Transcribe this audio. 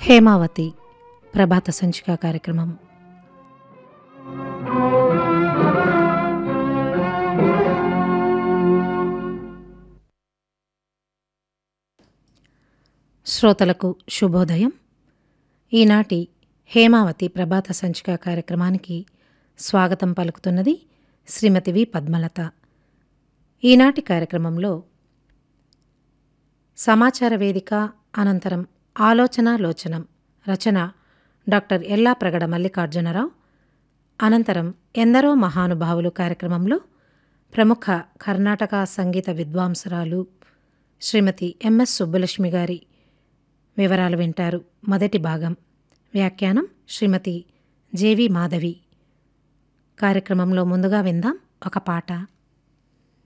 హేమావతి ప్రభాత సంచిక కార్యక్రమం. శ్రోతలకు శుభోదయం. ఈనాటి హేమావతి ప్రభాత సంచిక కార్యక్రమానికి స్వాగతం పలుకుతున్నది శ్రీమతి వి పద్మలత. ఈనాటి కార్యక్రమంలో సమాచార వేదిక అనంతరం ఆలోచన లోచనం రచన డాక్టర్ ఎల్లాప్రగడ మల్లికార్జునరావు. అనంతరం ఎందరో మహానుభావులు కార్యక్రమంలో ప్రముఖ కర్ణాటక సంగీత విద్వాంసురాలు శ్రీమతి ఎంఎస్ సుబ్బలక్ష్మి గారి వివరాలు వింటారు. మొదటి భాగం. వ్యాఖ్యానం శ్రీమతి జేవి మాధవి. కార్యక్రమంలో ముందుగా విందాం ఒక పాట.